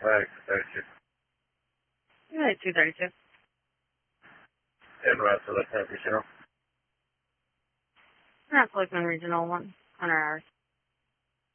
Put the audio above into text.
flag, 32. Yeah, 232. En route to Lieutenant Regional. Not Lakeland Regional 100 hours.